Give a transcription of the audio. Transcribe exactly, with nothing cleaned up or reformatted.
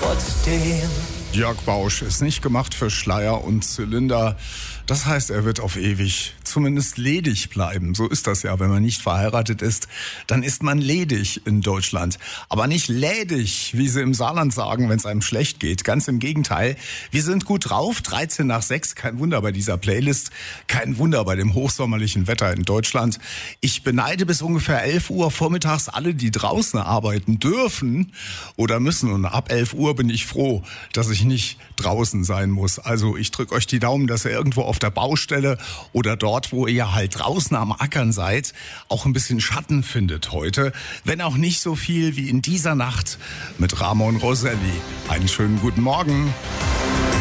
trotzdem. Jörg Bausch ist nicht gemacht für Schleier und Zylinder. Das heißt, er wird auf ewig zumindest ledig bleiben. So ist das ja, wenn man nicht verheiratet ist, dann ist man ledig in Deutschland. Aber nicht lädig, wie sie im Saarland sagen, wenn es einem schlecht geht. Ganz im Gegenteil. Wir sind gut drauf, dreizehn nach sechs, kein Wunder bei dieser Playlist, kein Wunder bei dem hochsommerlichen Wetter in Deutschland. Ich beneide bis ungefähr elf Uhr vormittags alle, die draußen arbeiten dürfen oder müssen. Und ab elf Uhr bin ich froh, dass ich nicht draußen sein muss. Also ich drücke euch die Daumen, dass ihr irgendwo auf der Baustelle oder dort, wo ihr halt draußen am Ackern seid, auch ein bisschen Schatten findet heute. Wenn auch nicht so viel wie in dieser Nacht mit Ramon Roselli. Einen schönen guten Morgen.